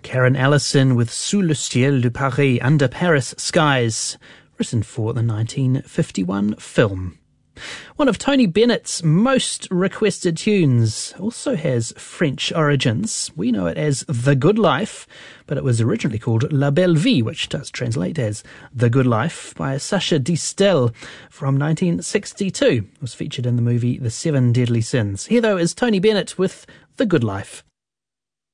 Karen Allison with Sous le ciel de Paris, Under Paris Skies, written for the 1951 film. One of Tony Bennett's most requested tunes also has French origins. We know it as The Good Life, but it was originally called La Belle Vie, which does translate as The Good Life, by Sacha Distel from 1962. It was featured in the movie The Seven Deadly Sins. Here, though, is Tony Bennett with The Good Life.